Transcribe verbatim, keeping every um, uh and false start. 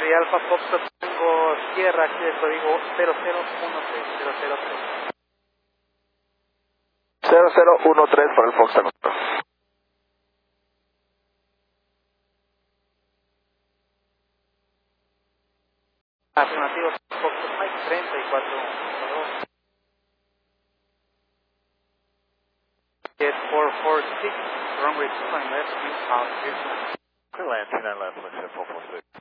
Henry Alpha Foxtrot Tango Sierra, aquí de código cero cero uno tres, cero cero tres. cero cero uno tres para el Fox Tango. Afirmativo, Foxtrot Mike treinta y cuatro dos. Jet cuatro cuatro seis, runway two nine left, you have clear. Clear land two nine left, Winston four four six.